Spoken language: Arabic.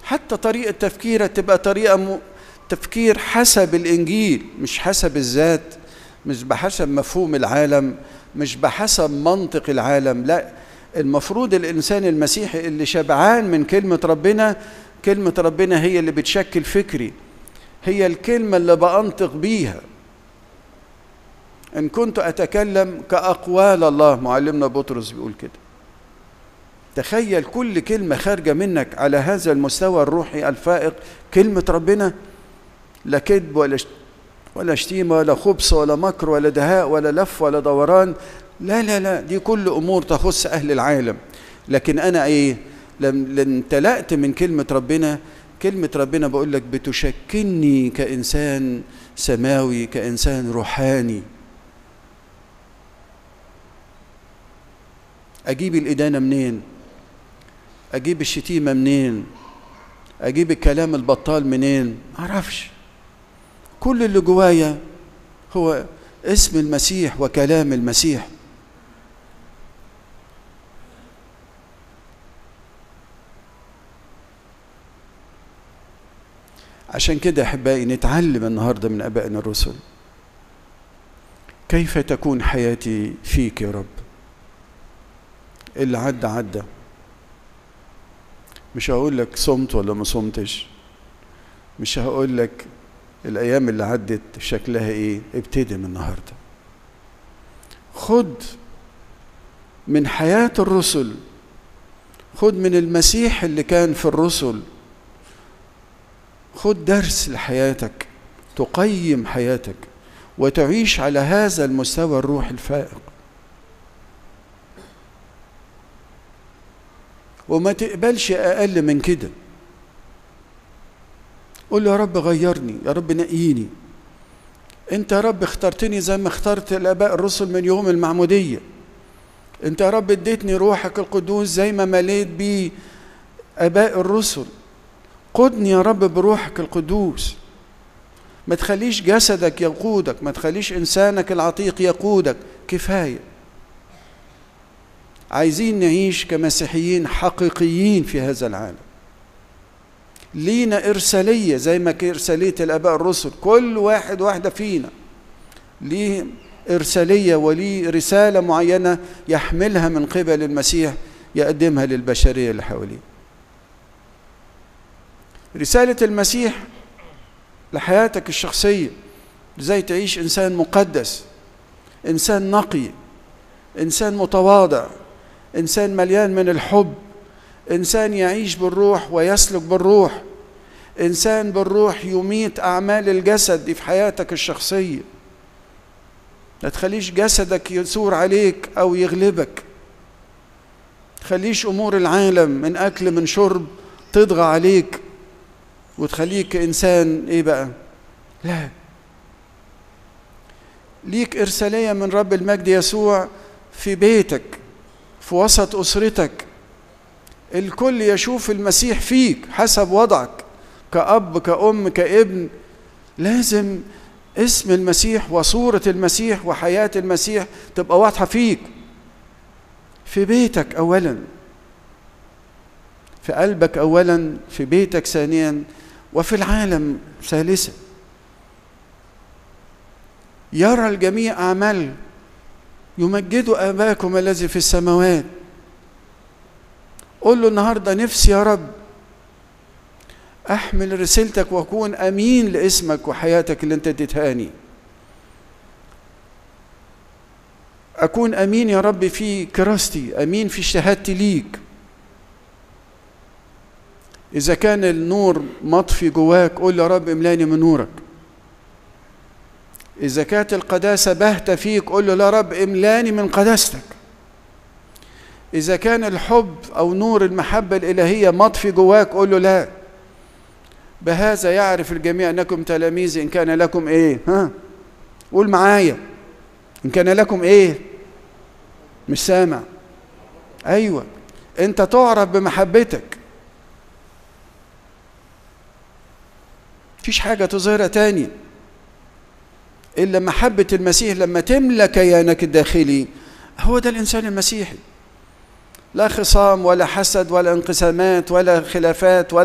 حتى طريقة تفكيرك تبقى طريقة تفكير حسب الإنجيل، مش حسب الذات، مش بحسب مفهوم العالم، مش بحسب منطق العالم. لا، المفروض الإنسان المسيحي اللي شبعان من كلمة ربنا، كلمة ربنا هي اللي بتشكل فكري، هي الكلمة اللي بأنطق بيها. إن كنت أتكلم كأقوال الله، معلمنا بطرس بيقول كده. تخيل كل كلمة خارجة منك على هذا المستوى الروحي الفائق، كلمة ربنا، لا كذب ولا شتيمة ولا خبث ولا مكر ولا دهاء ولا لف ولا دوران. لا لا لا، دي كل أمور تخص أهل العالم. لكن أنا إيه؟ لما امتلأت من كلمة ربنا، كلمة ربنا بقول لك بتشكلني كإنسان سماوي، كإنسان روحاني. أجيب الإدانة منين؟ أجيب الشتيمة منين؟ أجيب الكلام البطال منين؟ معرفش. كل اللي جوايا هو اسم المسيح وكلام المسيح. عشان كده أحبائي نتعلم النهاردة من أبائنا الرسل، كيف تكون حياتي فيك يا رب؟ اللي عدى عدى، مش هقول لك صمت ولا ما صمتش، مش هقول لك الأيام اللي عدت شكلها إيه. ابتدي من النهاردة، خد من حياة الرسل، خد من المسيح اللي كان في الرسل، خد درس لحياتك، تقيم حياتك وتعيش على هذا المستوى الروح الفائق. وما تقبلش أقل من كده. قول له يا رب غيرني، يا رب نقيني. انت يا رب اخترتني زي ما اخترت الآباء الرسل من يوم المعمودية. انت يا رب اديتني روحك القدوس زي ما مليت بيه آباء الرسل. قدني يا رب بروحك القدوس. ما تخليش جسدك يقودك، ما تخليش إنسانك العتيق يقودك. كفاية. عايزين نعيش كمسيحيين حقيقيين في هذا العالم. لينا إرسالية زي ما إرسالية الآباء الرسل. كل واحد واحدة فينا ليه إرسالية وليه رسالة معينة يحملها من قبل المسيح، يقدمها للبشرية اللي حواليه. رسالة المسيح لحياتك الشخصية، ازاي تعيش إنسان مقدس، إنسان نقي، إنسان متواضع، إنسان مليان من الحب، إنسان يعيش بالروح ويسلك بالروح، إنسان بالروح يميت أعمال الجسد في حياتك الشخصية. ما تخليش جسدك يثور عليك أو يغلبك. تخليش أمور العالم من أكل من شرب تضغى عليك وتخليك إنسان إيه بقى؟ لا، ليك إرسالية من رب المجد يسوع في بيتك، في وسط أسرتك. الكل يشوف المسيح فيك حسب وضعك كأب كأم كابن. لازم اسم المسيح وصورة المسيح وحياة المسيح تبقى واضحة فيك، في بيتك أولا، في قلبك أولا، في بيتك ثانيا، وفي العالم ثالثا. يرى الجميع أعمال يمجدوا آباكم الذي في السماوات. قل له النهاردة نفسي يا رب أحمل رسالتك وأكون أمين لاسمك وحياتك اللي أنت اديتهاني. أكون أمين يا رب في كراستي، أمين في شهادتي ليك. إذا كان النور مطفي جواك قل يا رب املاني من نورك. إذا كانت القداسة باهتة فيك قل له يا رب املاني من قداستك. إذا كان الحب أو نور المحبة الإلهية مطفي جواك قل له لا. بهذا يعرف الجميع أنكم تلاميذي إن كان لكم إيه؟ قول معايا، إن كان لكم إيه؟ مش سامع. أيوة، أنت تعرف بمحبتك. مفيش حاجة تظهرها تاني إلا محبة المسيح لما تملى كيانك الداخلي. هو ده الإنسان المسيحي. لا خصام ولا حسد ولا انقسامات ولا خلافات ولا